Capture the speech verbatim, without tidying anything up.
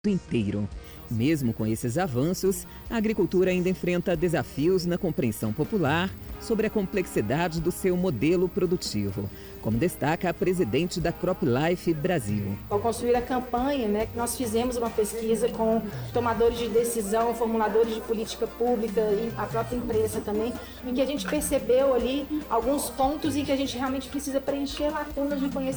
inteiro. Mesmo com esses avanços, a agricultura ainda enfrenta desafios na compreensão popular sobre a complexidade do seu modelo produtivo, como destaca a presidente da CropLife Brasil. Ao construir a campanha, né, nós fizemos uma pesquisa com tomadores de decisão, formuladores de política pública e a própria imprensa também, em que a gente percebeu ali alguns pontos em que a gente realmente precisa preencher lacunas de conhecimento.